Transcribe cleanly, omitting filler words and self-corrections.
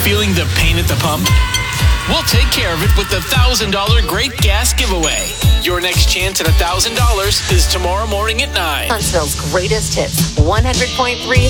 Feeling the pain at the pump? We'll take care of it with the $1,000 Great Gas Giveaway. Your next chance at $1,000 is tomorrow morning at 9. Huntsville's greatest hits, 100.3